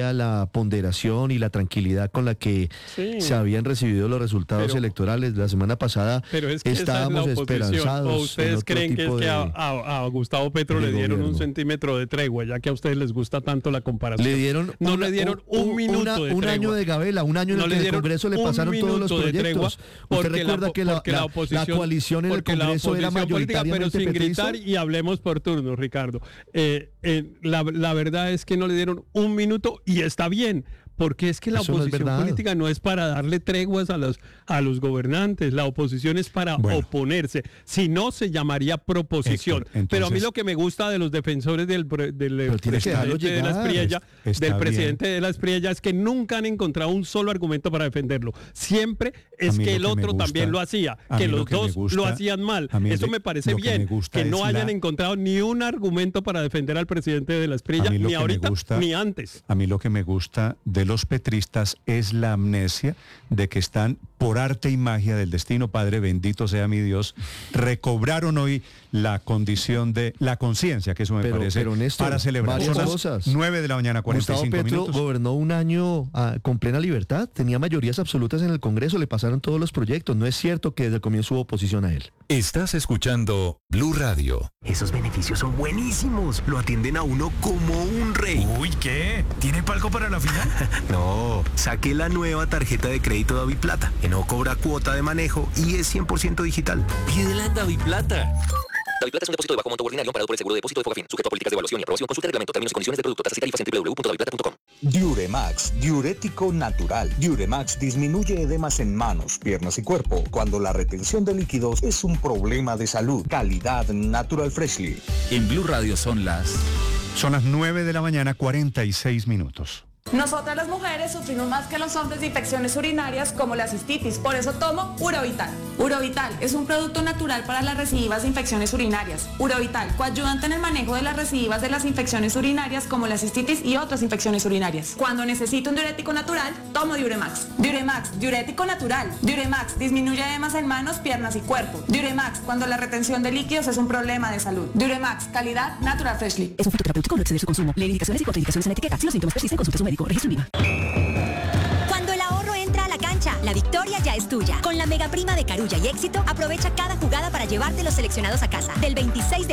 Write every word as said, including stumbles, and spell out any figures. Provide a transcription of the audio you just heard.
era la ponderación y la tranquilidad con la que Sí. se habían recibido los resultados Pero- electorales. La semana pasada Pero es que esa es la estábamos oposición. esperanzados. ¿O en ustedes otro creen que es tipo que de- a, a- a Gustavo Petro de le dieron un gobierno. centímetro de tregua, ya que a ustedes les gusta tanto la comparación? Le dieron no una- le dieron un, minuto una- de un tregua. año de gabela, un año en No el le que en el dieron Congreso le un pasaron todos los minuto de tregua, proyectos. ¿Usted porque recuerda la, que la, porque la, la- oposición, la coalición en el porque la Congreso era oposición política, pero mayoritariamente sin petrista? gritar, y hablemos por turno, Ricardo. Eh, eh, la, la verdad es que no le dieron un minuto y está bien. Porque es que la Eso no es oposición verdad. política no es para darle treguas a los, a los gobernantes, la oposición es para Bueno. oponerse. Si no, se llamaría proposición. Héctor, entonces- Pero a mí lo que me gusta de los defensores del, pre- del Pero tiene que dejarlo presidente de la llegar. Espriella, Está del bien. presidente de la Espriella, es que nunca han encontrado un solo argumento para defenderlo. Siempre es A mí que lo el que me otro gusta- también lo hacía, a que mí lo los que me dos gusta- lo hacían mal. a mí Eso de- me parece lo que bien, me gusta que no es hayan la- encontrado ni un argumento para defender al presidente de la Espriella, A mí lo ni que me ahorita gusta- ni antes. A mí lo que me gusta de los petristas es la amnesia de que están, por arte y magia del destino, Padre bendito sea mi Dios, recobraron hoy la condición de la conciencia, que eso me Pero- parece, pero, Néstor, para celebrar. varias Son las cosas. nueve de la mañana, cuarenta y Gustavo cinco Petro minutos. gobernó un año ah, con plena libertad, tenía mayorías absolutas en el Congreso, le pasaron todos los proyectos. No es cierto que desde el comienzo hubo oposición a él. Estás escuchando Blue Radio. Esos beneficios son buenísimos. Lo atienden a uno como un rey. Uy, ¿qué? ¿Tiene palco para la final? No, saqué la nueva tarjeta de crédito DaviPlata, que no cobra cuota de manejo y es cien por ciento digital. Pídela en DaviPlata. DaviPlata es un depósito de bajo monto ordinario amparado por el seguro de depósito de Fogafín, sujeto a políticas de evaluación y aprobación. Consulta el reglamento, términos y condiciones del producto, tasas y tarifas en doble u doble u doble u punto daviplata punto com. Diuremax, diurético natural. Diuremax disminuye edemas en manos, piernas y cuerpo cuando la retención de líquidos es un problema de salud. Calidad Natural Freshly. En Blue Radio son las... Son las nueve de la mañana, cuarenta y seis minutos. Nosotras las mujeres sufrimos más que los hombres de infecciones urinarias como la cistitis, por eso tomo Urovital. Urovital es un producto natural para las recidivas de infecciones urinarias. Urovital, coadyuvante en el manejo de las recidivas de las infecciones urinarias como la cistitis y otras infecciones urinarias. Cuando necesito un diurético natural, tomo Diuremax. Diuremax, diurético natural. Diuremax, disminuye edemas en manos, piernas y cuerpo. Diuremax, cuando la retención de líquidos es un problema de salud. Diuremax, calidad Natural Freshly. Es un fitoterapéutico, no exceder su consumo. Leen indicaciones y contraindicaciones en la etiqueta. Si los síntomas persisten, consulte a su médico. Registro INVIMA. Cuando el ahorro entra a la cancha, la victoria ya es tuya. Con la mega prima de Carulla y Éxito, aprovecha cada jugada para llevarte los seleccionados a casa. Del veintiséis de